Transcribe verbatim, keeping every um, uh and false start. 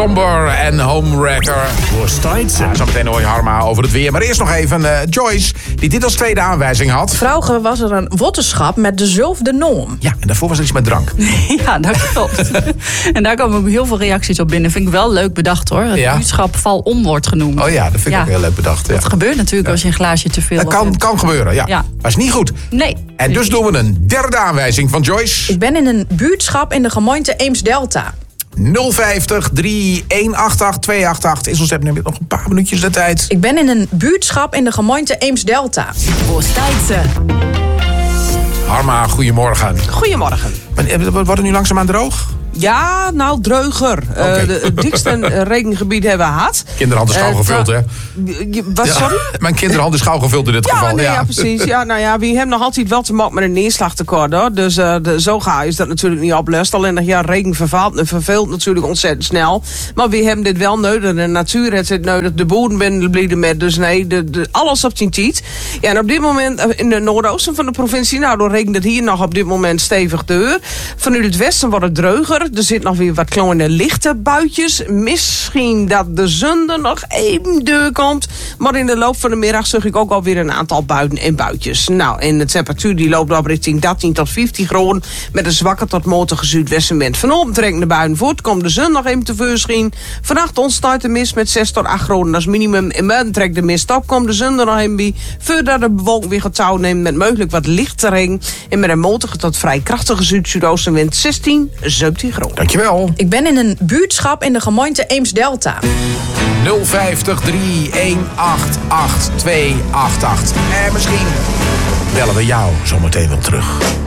Somber en Homewrecker. Worstijtse. Ja, zo meteen hoor je Harma over het weer. Maar eerst nog even uh, Joyce, die dit als tweede aanwijzing had. Vroeger was er een wottenschap met dezelfde norm. Ja, en daarvoor was er iets met drank. Ja, dat klopt. En daar komen heel veel reacties op binnen. Vind ik wel leuk bedacht hoor. Het Ja. buurtschap val om wordt genoemd. Oh ja, dat vind ik Ja. ook heel leuk bedacht. Ja. Dat gebeurt natuurlijk als je een glaasje te veel Dat kan, hebt. kan gebeuren, ja. Ja. Maar is niet goed. Nee. En dus doen we een derde aanwijzing van Joyce. Ik ben in een buurtschap in de gemeente Eems-Delta. nul vijftig drie een acht acht twee acht acht is ons hebben nu nog een paar minuutjes de tijd. Ik ben in een buurtschap in de gemeente Eems-Delta. Worstijtse. Harma, goedemorgen. Goedemorgen. Maar, eh, We worden nu langzaamaan droog. Ja, nou, dreuger. Oké. Uh, de, het dikste uh, regengebied hebben we gehad. Kinderhand is gauw Eh, gevuld, hè? Je- Wat, Ja. sorry? Mijn kinderhand is gauw gevuld in dit Ja, geval. nee, ja. precies. Ja, nou ja, we hebben nog altijd wel te maken met een neerslagtekort, hoor. Dus uh, de, zo ga is dat natuurlijk niet oplust. Alleen dat ja, regen vervaalt, verveelt natuurlijk ontzettend snel. Maar we hebben dit wel nodig. De natuur heeft het nodig. De boeren binnen blieden met. Dus nee, de, de, alles op zijn tijd. Ja, en op dit moment in de noordoosten van de provincie, nou, dan regent het hier nog op dit moment stevig deur. Vanuit het westen wordt het dreuger. Er zit nog weer wat kleine lichte buitjes. Misschien dat de zon er nog even deur komt. Maar in de loop van de middag zag ik ook alweer een aantal buien en buitjes. Nou, en de temperatuur die loopt op richting dertien tot vijftien graden. Met een zwakke tot matige zuidwestenwind. Vanavond trekken de buien voort. Komt de zon nog even tevoorschijn. Vannacht ontstaat de mist met zes tot acht graden. Dat is minimum. En morgen trekt de mist op. Komt de zon er nog even bij. Voordat de bewolking weer gaat touw neemt. Met mogelijk wat lichte regen. En met een matige tot vrij krachtige zuid-zuidoostenwind. zestien, zeventien graden. Dankjewel. Ik ben in een buurtschap in de gemeente Eems-Delta. nul vijftig drie een acht acht twee acht acht. En misschien bellen we jou zometeen wel terug.